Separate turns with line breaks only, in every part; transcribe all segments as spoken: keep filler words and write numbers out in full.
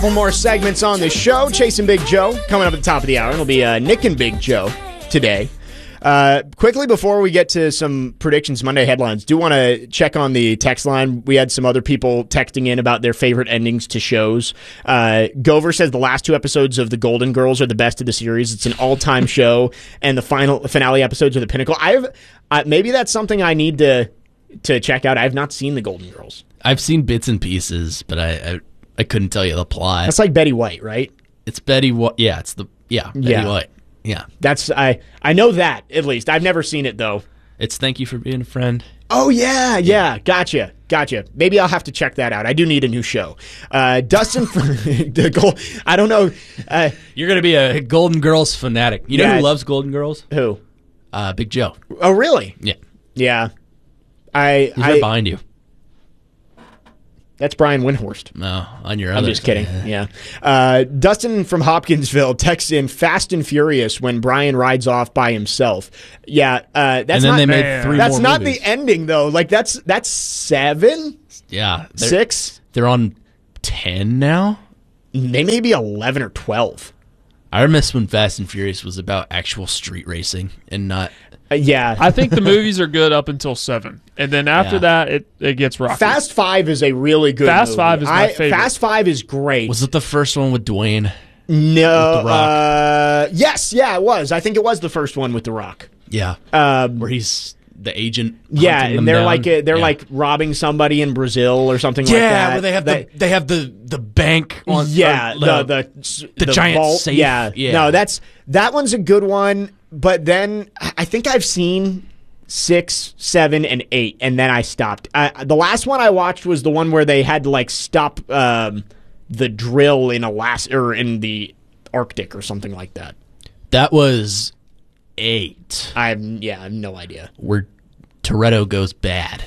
Couple more segments on the show. Chasing Big Joe coming up at the top of the hour. It'll be uh, Nick and Big Joe today. Uh, quickly before we get to some predictions Monday headlines, do want to check on the text line. We had some other people texting in about their favorite endings to shows. Uh, Gover says the last two episodes of The Golden Girls are the best of the series. It's an all-time show, and the final finale episodes are the pinnacle. I've uh, maybe that's something I need to to check out. I have not seen The Golden Girls.
I've seen bits and pieces, but I I, I couldn't tell you the plot.
That's like Betty White, right?
It's Betty White. Yeah, it's the yeah Betty
Yeah.
White. Yeah,
That's I I know that at least. I've never seen it though.
it's Thank You for Being a Friend.
Oh yeah, yeah, gotcha, gotcha. Maybe I'll have to check that out. I do need a new show. Uh, Dustin, the goal. I don't know uh,
You're gonna be a Golden Girls fanatic. You know
Yeah.
who loves Golden Girls?
who.
Uh, Big Joe.
Oh really?
Yeah,
Yeah. I
he's
I
right behind you.
that's Brian Windhorst.
No, on your
I'm
other.
just kidding. Yeah. Uh, Dustin from Hopkinsville texts in Fast and Furious when Brian rides off by himself. Yeah, uh, that's
And then
not
they made
Man.
three
that's
more
not
movies.
the ending though. Like that's that's seven,
Yeah, they're,
six.
They're on ten now.
They may be eleven or twelve.
I miss when Fast and Furious was about actual street racing and not.
Uh, yeah,
I think the movies are good up until seven, and then after
Yeah.
that, it, it gets rocky.
Fast Five is a really good.
Fast
movie.
Five is my
I-
favorite.
Fast Five is great.
Was it the first one with Dwayne?
no,
with The Rock?
Uh, yes, yeah, it was. I think it was the first one with The Rock.
Yeah,
Um,
where he's the agent.
yeah,
hunting them
and they're
down.
like uh, they're
Yeah.
like robbing somebody in Brazil or something
yeah,
like that.
where they have the they have the the bank on
yeah,
or
the the
the giant
vault.
safe.
Yeah.
Yeah.
no, that's that one's a good one. But then I think I've seen six, seven, and eight, and then I stopped. I, the last one I watched was the one where they had to like stop um, the drill in Alaska or in the Arctic or something like that.
that was eight.
I have yeah, I have no idea.
Where Toretto goes bad.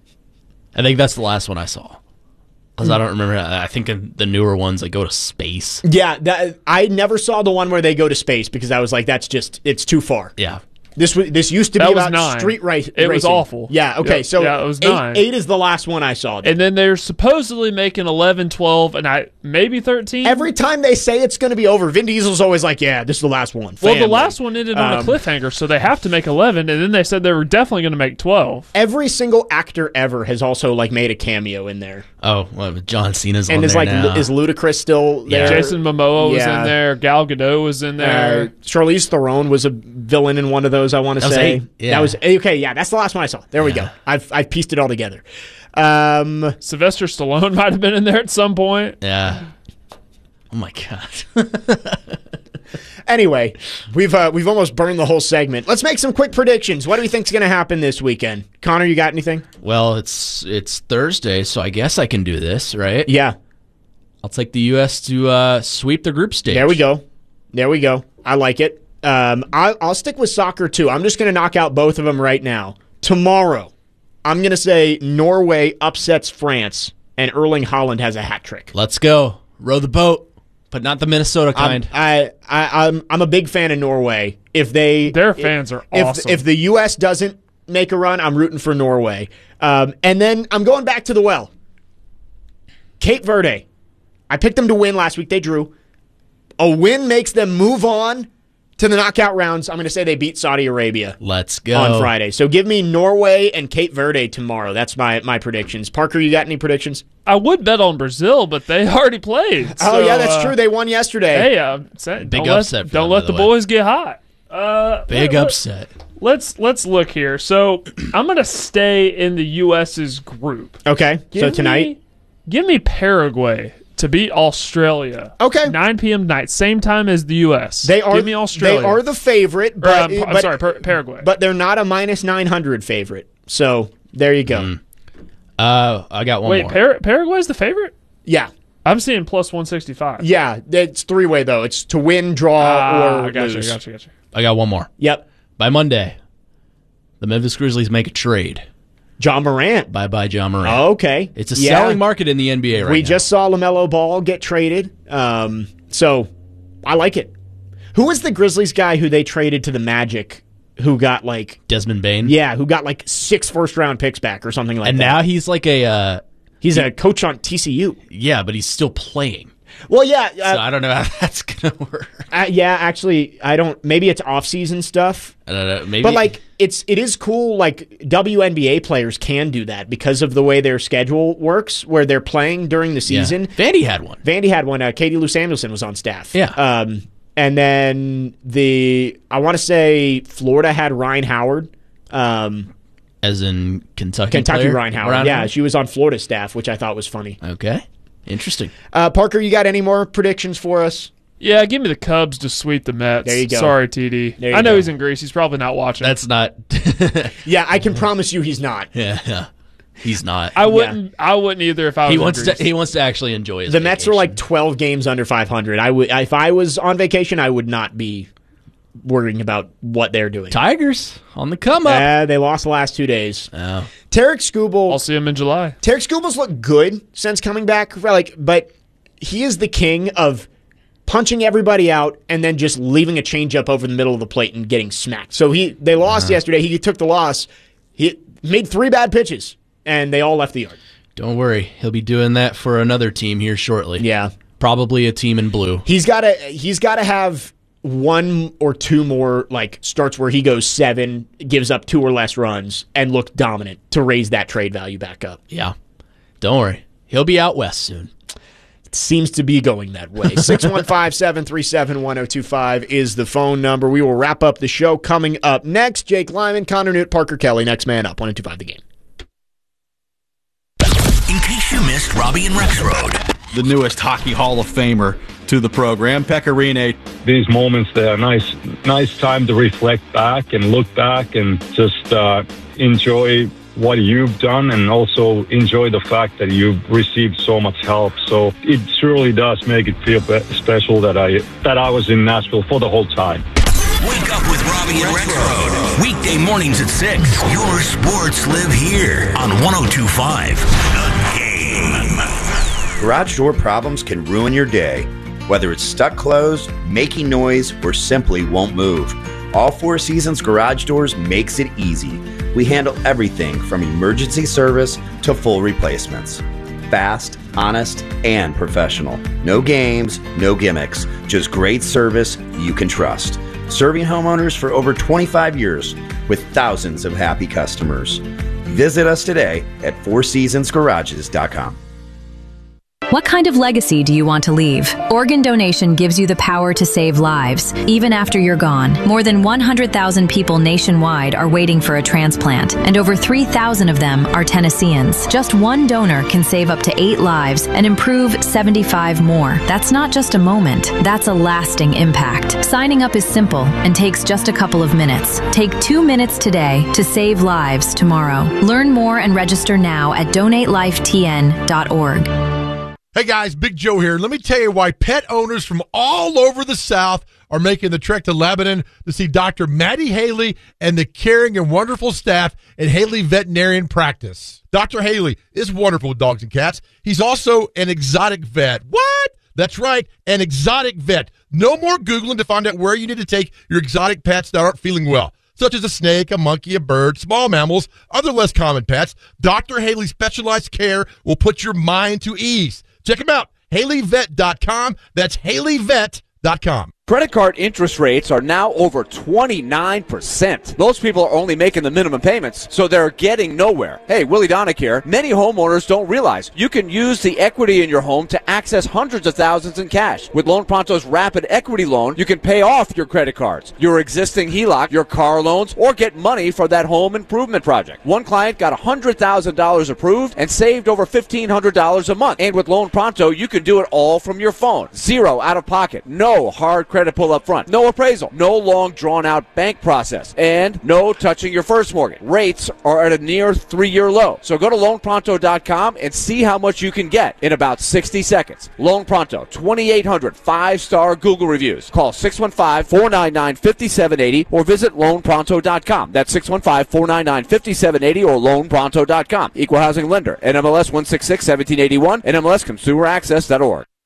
I think that's the last one I saw. Because I don't remember. I think in the newer ones they go to space.
Yeah, that, I never saw the one where they go to space because I was like, that's just it's too far.
Yeah.
This was this used to be
That was
about
nine.
street race.
It was
racing.
awful.
Yeah. Okay.
Yeah,
so
yeah, it was
eight,
nine.
eight is the last one I saw.
And then they're supposedly making eleven, twelve, and I maybe thirteen.
Every time they say it's going to be over, Vin Diesel's always like, "Yeah, this is the last one."
well, the
Family.
last one ended on
Um,
a cliffhanger, so they have to make eleven, and then they said they were definitely going to make twelve.
Every single actor ever has also like made a cameo in there,
Oh, well, John Cena's
and
on
is
there
like
now.
is Ludacris still
Yeah.
there?
Jason Momoa was
Yeah.
in there. Gal Gadot was in
Uh,
there.
Charlize Theron was a villain in one of those. I want to
That was
say
eight. Yeah.
that was okay. Yeah, that's the last one I saw. There we go.
Yeah.
I've I've pieced it all together. Um,
Sylvester Stallone might have been in there at some point.
Yeah. Oh my god.
Anyway, we've uh, we've almost burned the whole segment. Let's make some quick predictions. What do we think's going to happen this weekend? Connor, you got anything?
Well, it's it's Thursday, so I guess I can do this, right?
Yeah.
I'll take the U S to uh, sweep the group stage.
There we go. There we go. I like it. Um, I, I'll stick with soccer too. I'm just going to knock out both of them right now. Tomorrow, I'm going to say Norway upsets France and Erling Haaland has a hat trick.
Let's go. Row the boat, but not the Minnesota
I'm,
kind.
I, I, I'm I'm a big fan of Norway. If they
Their fans are
if,
awesome.
If the U S doesn't make a run, I'm rooting for Norway. Um, and then I'm going back to the well. Cape Verde. I picked them to win last week. They drew. A win makes them move on to the knockout rounds. I'm going to say they beat Saudi Arabia
Let's go.
on Friday. So give me Norway and Cape Verde tomorrow. That's my, my predictions. Parker, you got any predictions?
I would bet on Brazil, but they already played.
oh,
so,
yeah, that's
uh,
true. They won yesterday.
Hey, uh, say-
Big
don't
upset
Let,
for
don't
them,
let
by
the,
the way.
boys get hot. Uh,
Big
let-
upset.
Let's let's look here. So I'm gonna stay in the U S's group.
Okay,
Give
so tonight.
me, give me Paraguay to beat Australia.
Okay.
nine p.m. tonight, same time as the U S.
They are,
give me Australia.
They are the favorite,
Or,
but,
um, I'm
but-
sorry, Par- Paraguay.
but they're not a minus nine hundred favorite. So there you go.
Uh, I got one
Wait,
more.
Par- Paraguay's the favorite?
Yeah.
I'm seeing plus one sixty-five.
Yeah, it's three way though. It's to win, draw,
Ah,
or
I gotcha,
lose.
gotcha, gotcha.
I got one more.
Yep.
By Monday, the Memphis Grizzlies make a trade.
John Morant.
Bye bye, John Morant.
Oh, okay.
It's a
Yeah.
selling market in the N B A right
We
now.
just saw LaMelo Ball get traded. Um, so I like it. Who was the Grizzlies guy who they traded to the Magic who got like,
Desmond Bain.
yeah, who got like six first round picks back or something like
And
that?
now he's like a, uh,
He's a coach on T C U.
yeah, but he's still playing.
Well, yeah. Uh,
so I don't know how that's going to work.
Uh, yeah, actually, I don't. Maybe it's off-season stuff.
I don't know. Maybe,
but like, it's it is cool. Like W N B A players can do that because of the way their schedule works, where they're playing during the season.
Yeah. Vandy had one.
Vandy had one. Uh, Katie Lou Samuelson was on staff.
Yeah.
Um, and then the I want to say Florida had Ryan Howard. Um,
As in Kentucky.
Kentucky
player?
Ryan Howard.
Ryan
yeah,
Howard?
she was on Florida staff, which I thought was funny.
Okay. Interesting.
Uh, Parker, you got any more predictions for us?
Yeah, give me the Cubs to sweep the Mets.
There you go.
Sorry, T D.
There you
I know
go.
he's in Greece. He's probably not watching.
That's not.
Yeah, I can promise you he's not.
yeah, yeah. He's not.
I wouldn't. I wouldn't either if I was.
he
in
wants
Greece.
to. He wants to actually enjoy his.
The Mets are
vacation.
like twelve games under five hundred. I would, if I was on vacation, I would not be worrying about what they're doing.
Tigers on the come up.
Uh, they lost the last two days.
Oh.
Tarek Skubal.
I'll see him in July.
Tarek Skubal's looked good since coming back. Like, but he is the king of punching everybody out and then just leaving a changeup over the middle of the plate and getting smacked. So he they lost
Uh-huh.
yesterday. He took the loss. He made three bad pitches, and they all left the yard.
Don't worry, he'll be doing that for another team here shortly.
Yeah,
Probably a team in blue.
he's got to he's got to have one or two more like starts where he goes seven, gives up two or less runs, and look dominant to raise that trade value back up.
Yeah. Don't worry, he'll be out west soon.
Seems to be going that way. six one five, seven three seven, one oh two five is the phone number. We will wrap up the show coming up next. Jake Lyman, Connor Newt, Parker Kelly. Next man up, one oh two five The Game.
In case you missed Robbie and Rexroad.
The newest Hockey Hall of Famer to the program, Pekka Rinne.
These moments, they are nice, nice time to reflect back and look back and just uh, enjoy what you've done and also enjoy the fact that you've received so much help. So it surely does make it feel special that I that I was in Nashville for the whole time.
Wake up with Robbie and Rexroad. Weekday mornings at six. Your sports live here on one oh two point five The Game.
Garage door problems can ruin your day. Whether it's stuck closed, making noise, or simply won't move, All Four Seasons Garage Doors makes it easy. We handle everything from emergency service to full replacements. Fast, honest, and professional. No games, no gimmicks, just great service you can trust. Serving homeowners for over twenty-five years with thousands of happy customers. Visit us today at four seasons garages dot com.
What kind of legacy do you want to leave? Organ donation gives you the power to save lives, even after you're gone. More than one hundred thousand people nationwide are waiting for a transplant, and over three thousand of them are Tennesseans. Just one donor can save up to eight lives and improve seventy-five more. That's not just a moment, that's a lasting impact. Signing up is simple and takes just a couple of minutes. Take two minutes today to save lives tomorrow. Learn more and register now at donate life t n dot org.
Hey guys, Big Joe here. Let me tell you why pet owners from all over the South are making the trek to Lebanon to see Doctor Maddie Haley and the caring and wonderful staff at Haley Veterinarian Practice. Doctor Haley is wonderful with dogs and cats. He's also an exotic vet. What? That's right, an exotic vet. No more Googling to find out where you need to take your exotic pets that aren't feeling well, such as a snake, a monkey, a bird, small mammals, other less common pets. Doctor Haley's specialized care will put your mind to ease. Check them out, Haley Vet dot com. That's Haley Vet dot com.
Credit card interest rates are now over twenty-nine percent. Those people are only making the minimum payments, so they're getting nowhere. Hey, Willie Donick here. Many homeowners don't realize you can use the equity in your home to access hundreds of thousands in cash. With Loan Pronto's Rapid Equity Loan, you can pay off your credit cards, your existing H E L O C, your car loans, or get money for that home improvement project. One client got one hundred thousand dollars approved and saved over fifteen hundred dollars a month. And with Loan Pronto, you can do it all from your phone. Zero out of pocket. No hard credit pull up front. No appraisal. No long drawn-out bank process. And no touching your first mortgage. Rates are at a near three-year low. So go to loan pronto dot com and see how much you can get in about sixty seconds. Loan Pronto, twenty-eight hundred five-star Google reviews. Call six one five, four nine nine, five seven eight zero or visit loan pronto dot com. That's six one five, four nine nine, five seven eight zero or loan pronto dot com. Equal housing lender. N M L S one six six, one seven eight one. N M L S consumer access dot org.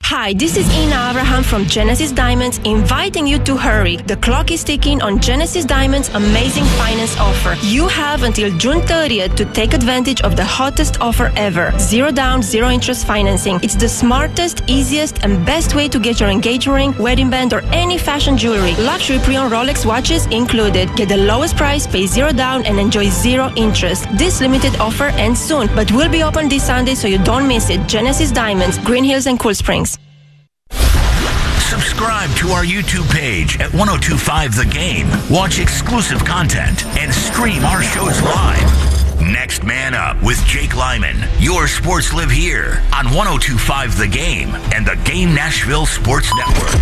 Hi, this is Ina Abraham from Genesis Diamonds, inviting you to hurry. The clock is ticking on Genesis Diamonds' amazing finance offer. You have until June thirtieth to take advantage of the hottest offer ever. Zero down, zero interest financing. It's the smartest, easiest, and best way to get your engagement ring, wedding band, or any fashion jewelry. Luxury pre-owned Rolex watches included. Get the lowest price, pay zero down, and enjoy zero interest. This limited offer ends soon, but will be open this Sunday, so you don't miss it. Genesis Diamonds, Green Hills and Cool Springs.
Subscribe to our YouTube page at ten twenty-five The Game. Watch exclusive content and stream our shows live. Next Man Up with Jake Lyman. Your sports live here on ten twenty-five The Game and the Game Nashville Sports Network.